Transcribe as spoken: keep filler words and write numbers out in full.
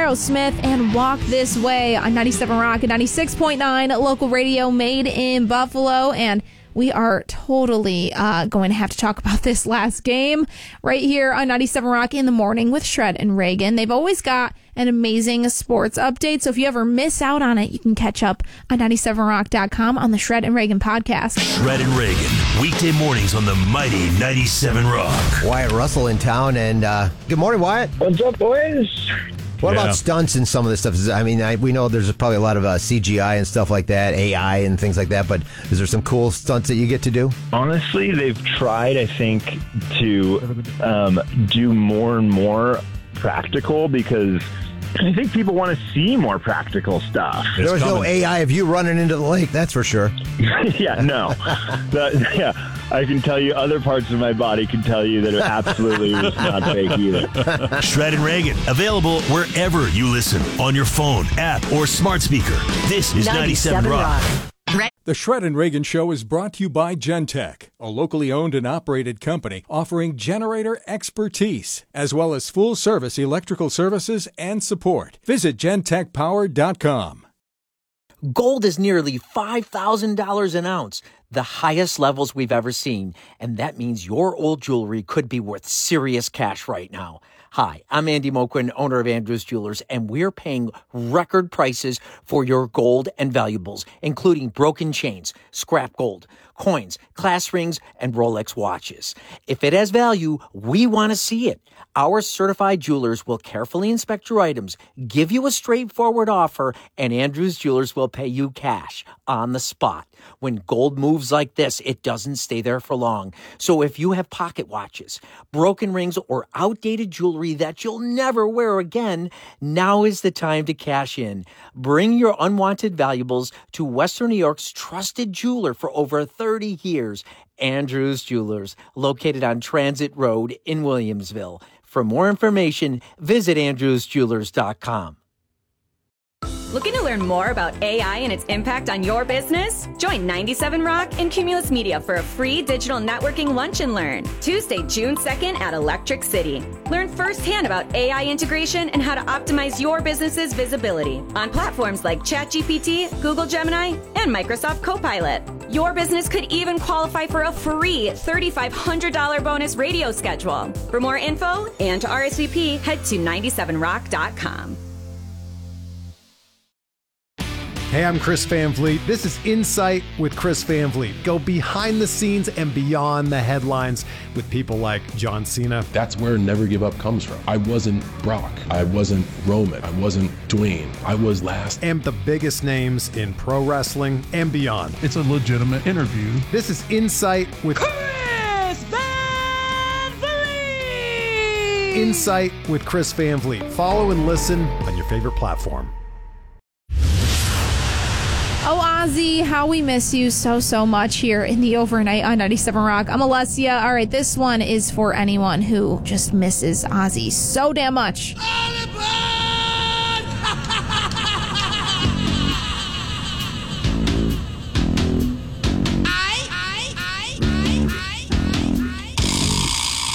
Aerosmith and Walk This Way on ninety-seven Rock and ninety-six point nine local radio made in Buffalo. And we are totally uh, going to have to talk about this last game right here on ninety-seven Rock in the morning with Shred and Reagan. They've always got an amazing sports update, so if you ever miss out on it, you can catch up on ninety-seven rock dot com on the Shred and Reagan podcast. Shred and Reagan, weekday mornings on the mighty ninety-seven Rock. Wyatt Russell in town, and uh, good morning, Wyatt. What's up, boys? What yeah. about stunts and some of this stuff? I mean, I, we know there's probably a lot of uh, C G I and stuff like that, A I and things like that, but is there some cool stunts that you get to do? Honestly, they've tried, I think, to um, do more and more practical because I think people want to see more practical stuff. There was no A I of you running into the lake, that's for sure. yeah, no. the, yeah. I can tell you other parts of my body can tell you that it absolutely was not fake either. Shred and Reagan, available wherever you listen, on your phone, app, or smart speaker. This is ninety-seven Rock. The Shred and Reagan Show is brought to you by Gentech, a locally owned and operated company offering generator expertise, as well as full-service electrical services and support. Visit gentech power dot com. Gold is nearly five thousand dollars an ounce, the highest levels we've ever seen. And that means your old jewelry could be worth serious cash right now. Hi, I'm Andy Moquin, owner of Andrews Jewelers, and we're paying record prices for your gold and valuables, including broken chains, scrap gold, coins, class rings, and Rolex watches. If it has value, we want to see it. Our certified jewelers will carefully inspect your items, give you a straightforward offer, and Andrews Jewelers will pay you cash on the spot. When gold moves like this, it doesn't stay there for long. So if you have pocket watches, broken rings, or outdated jewelry that you'll never wear again, now is the time to cash in. Bring your unwanted valuables to Western New York's trusted jeweler for over thirty years, Andrews Jewelers, located on Transit Road in Williamsville. For more information, visit andrews jewelers dot com. Looking to learn more about A I and its impact on your business? Join ninety-seven Rock and Cumulus Media for a free digital networking lunch and learn. Tuesday, June second at Electric City. Learn firsthand about A I integration and how to optimize your business's visibility on platforms like ChatGPT, Google Gemini, and Microsoft Copilot. Your business could even qualify for a free three thousand five hundred dollars bonus radio schedule. For more info and to R S V P, head to ninety-seven rock dot com. Hey, I'm Chris Van Vliet. This is Insight with Chris Van Vliet. Go behind the scenes and beyond the headlines with people like John Cena. That's where Never Give Up comes from. I wasn't Brock. I wasn't Roman. I wasn't Dwayne. I was last. And the biggest names in pro wrestling and beyond. It's a legitimate interview. This is Insight with Chris Van Vliet. Insight with Chris Van Vliet. Follow and listen on your favorite platform. Oh, Ozzy, how we miss you so, so much here in the overnight on ninety-seven Rock. I'm Alessia. All right, this one is for anyone who just misses Ozzy so damn much.